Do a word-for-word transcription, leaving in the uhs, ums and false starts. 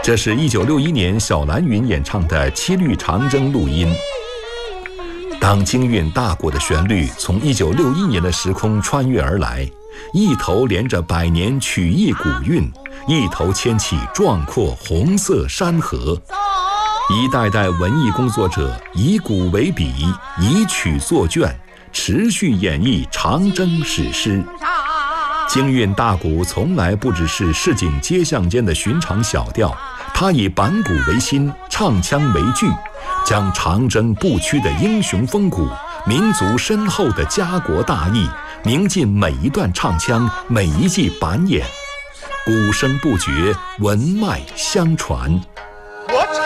这是一九六一年小蓝云演唱的《七律长征》录音。当京韵大鼓的旋律从一九六一年的时空穿越而来，一头连着百年曲艺古韵，一头牵起壮阔红色山河。一代代文艺工作者以鼓为笔，以曲作卷，持续演绎长征史诗。京韵大鼓从来不只是市井街巷间的寻常小调，它以板鼓为心，唱腔为句，将长征不屈的英雄风骨、民族深厚的家国大义铭进每一段唱腔、每一记板眼，鼓声不绝，文脉相传。